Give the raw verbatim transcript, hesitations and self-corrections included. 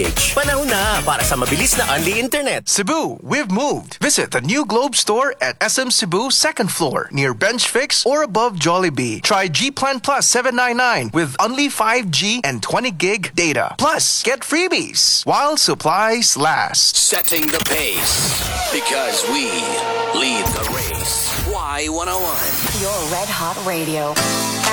H. Panahon na para sa mabilis na unli internet. Cebu, we've moved. Visit the new Globe store at S M Cebu second floor near Bench Fix or above Jollibee. Try G Plan Plus seven ninety-nine with only five G and twenty gig data. Plus, get freebies while supplies last. Setting the pace because we lead the race. Y one oh one. Your Red Hot Radio.